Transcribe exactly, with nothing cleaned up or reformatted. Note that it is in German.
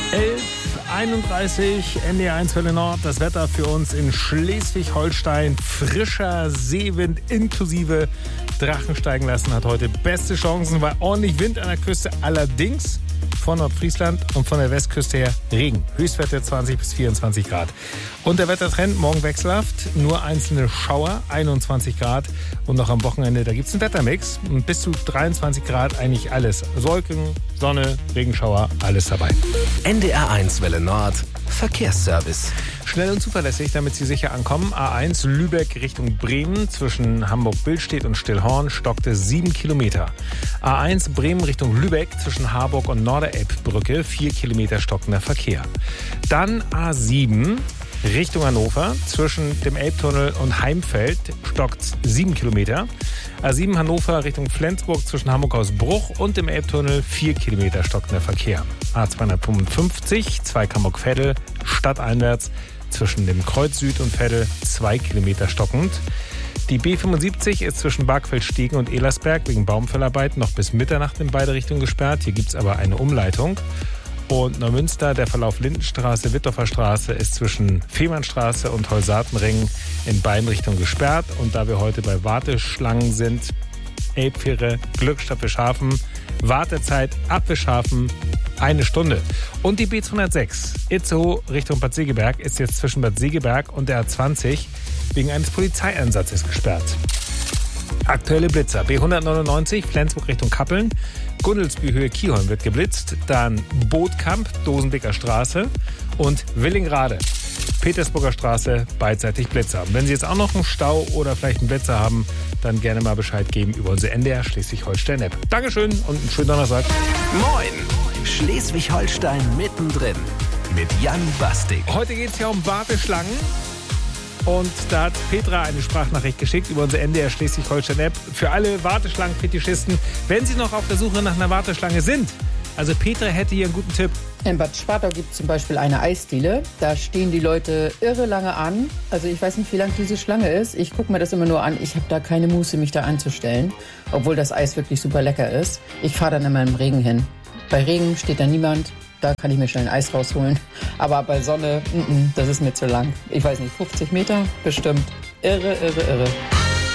elf Uhr einunddreißig, N D R eins Welle Nord. Das Wetter für uns in Schleswig-Holstein. Frischer Seewind inklusive Drachen steigen lassen hat heute beste Chancen, weil ordentlich Wind an der Küste. Allerdings von Nordfriesland und von der Westküste her Regen. Höchstwerte zwanzig bis vierundzwanzig Grad. Und der Wettertrend morgen wechselhaft. Nur einzelne Schauer, einundzwanzig Grad. Und noch am Wochenende, da gibt es einen Wettermix. Und bis zu dreiundzwanzig Grad eigentlich alles. Wolken, Sonne, Regenschauer, alles dabei. N D R eins Welle Nord, Verkehrsservice. Schnell und zuverlässig, damit Sie sicher ankommen. A eins Lübeck Richtung Bremen zwischen Hamburg-Billstedt und Stillhorn stockte sieben Kilometer. A eins Bremen Richtung Lübeck zwischen Harburg und Norderelbbrücke vier Kilometer stockender Verkehr. Dann A sieben Richtung Hannover zwischen dem Elbtunnel und Heimfeld stockt sieben Kilometer. A sieben Hannover Richtung Flensburg zwischen Hamburg-Hausbruch und dem Elbtunnel vier Kilometer stockender Verkehr. A zweihundertfünfundfünfzig Zweig-Hamburg-Veddel stadteinwärts zwischen dem Kreuz Süd und Veddel zwei Kilometer stockend. Die B fünfundsiebzig ist zwischen Bargfeldstegen und Elersberg wegen Baumfellarbeiten noch bis Mitternacht in beide Richtungen gesperrt. Hier gibt es aber eine Umleitung. Und Neumünster, der Verlauf Lindenstraße, Wittdorfer Straße ist zwischen Fehmarnstraße und Holsatenring in beiden Richtungen gesperrt. Und da wir heute bei Warteschlangen sind, Elbfähre, Glückstadt Bischhafen, Wartezeit ab Bischhafen eine Stunde. Und die B zweihundertsechs Itzehoe Richtung Bad Segeberg ist jetzt zwischen Bad Segeberg und der A zwanzig wegen eines Polizeieinsatzes gesperrt. Aktuelle Blitzer. B hundertneunundneunzig Flensburg Richtung Kappeln. Gundelsbü Höhe Kielholm wird geblitzt. Dann Bootkamp, Dosendicker Straße und Willingrade, Petersburger Straße, beidseitig Blitzer. Und wenn Sie jetzt auch noch einen Stau oder vielleicht einen Blitzer haben, dann gerne mal Bescheid geben über unsere N D R Schleswig-Holstein-App. Dankeschön und einen schönen Donnerstag. Moin! Schleswig-Holstein mittendrin mit Jan Bastik. Heute geht es ja um Warteschlangen. Und da hat Petra eine Sprachnachricht geschickt über unsere N D R Schleswig-Holstein-App. Für alle Warteschlangen-Fetischisten, wenn Sie noch auf der Suche nach einer Warteschlange sind. Also Petra hätte hier einen guten Tipp. In Bad Schwartau gibt es zum Beispiel eine Eisdiele. Da stehen die Leute irre lange an. Also ich weiß nicht, wie lang diese Schlange ist. Ich gucke mir das immer nur an. Ich habe da keine Muße, mich da anzustellen. Obwohl das Eis wirklich super lecker ist. Ich fahre dann immer im Regen hin. Bei Regen steht da niemand. Da kann ich mir schnell ein Eis rausholen. Aber bei Sonne, n -n, das ist mir zu lang. Ich weiß nicht, fünfzig Meter? Bestimmt. Irre, irre, irre.